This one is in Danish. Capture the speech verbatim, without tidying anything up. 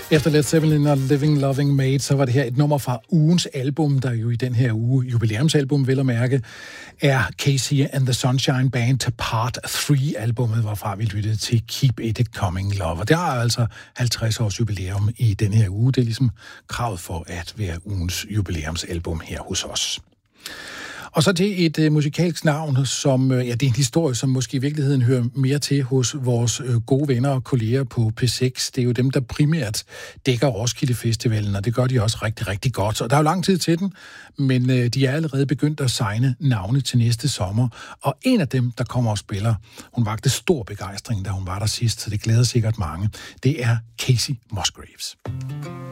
Efter Led Zeppelin og Living Loving Maid, så var det her et nummer fra ugens album, der jo i den her uge, jubilæumsalbum vel at mærke, er Casey and the Sunshine Band Part tre-albummet, hvorfra vi lyttede til Keep It Coming Love. Og det har altså halvtreds års jubilæum i den her uge. Det er ligesom kravet for at være ugens jubilæumsalbum her hos os. Og så til et øh, musikalsk navn, som, øh, ja, det er en historie, som måske i virkeligheden hører mere til hos vores øh, gode venner og kolleger på P seks. Det er jo dem, der primært dækker Roskilde Festivalen, og det gør de også rigtig, rigtig godt. Og der er jo lang tid til den, men øh, de er allerede begyndt at signe navne til næste sommer. Og en af dem, der kommer og spiller, hun vagte stor begejstring, da hun var der sidst, så det glæder sikkert mange. Det er Kacey Musgraves.